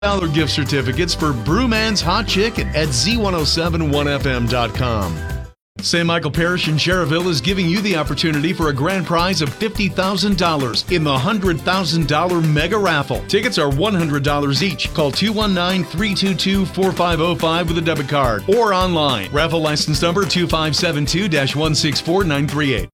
gift certificates for Brewman's Hot Chicken at Z1071FM.com. St. Michael Parish in Cherville is giving you the opportunity for a grand prize of $50,000 in the $100,000 mega raffle. Tickets are $100 each. Call 219-322-4505 with a debit card or online. Raffle license number 2572-164938.